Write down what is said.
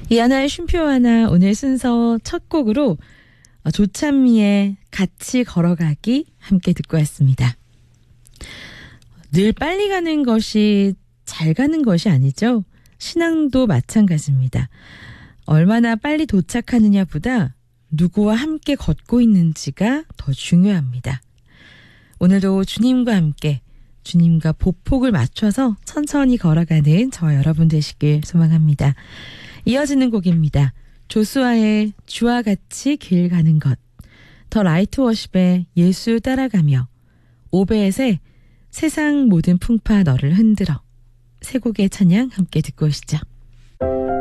이하나의 쉼표 하나 오늘 순서 첫 곡으로 조찬미의 같이 걸어가기 함께 듣고 왔습니다. 늘 빨리 가는 것이 잘 가는 것이 아니죠. 신앙도 마찬가지입니다. 얼마나 빨리 도착하느냐보다 누구와 함께 걷고 있는지가 더 중요합니다. 오늘도 주님과 함께 주님과 보폭을 맞춰서 천천히 걸어가는 저와 여러분 되시길 소망합니다. 이어지는 곡입니다. 조수아의 주와 같이 길 가는 것, 더 라이트 워십의 예수 따라가며, 오베엣의 세상 모든 풍파 너를 흔들어. 세 곡의 찬양 함께 듣고 오시죠.